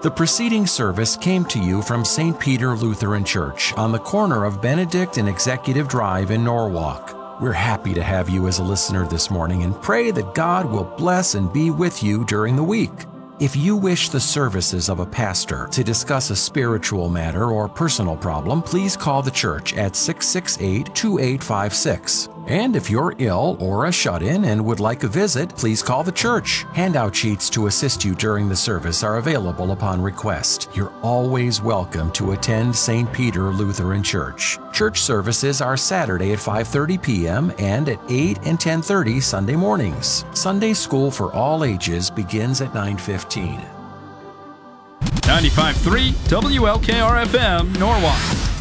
The preceding service came to you from St. Peter Lutheran Church on the corner of Benedict and Executive Drive in Norwalk. We're happy to have you as a listener this morning and pray that God will bless and be with you during the week. If you wish the services of a pastor to discuss a spiritual matter or personal problem, please call the church at 668-2856. And if you're ill or a shut-in and would like a visit, please call the church. Handout sheets to assist you during the service are available upon request. You're always welcome to attend St. Peter Lutheran Church. Church services are Saturday at 5:30 p.m. and at 8 and 10:30 Sunday mornings. Sunday school for all ages begins at 9:15. 95.3 WLKR-FM, Norwalk.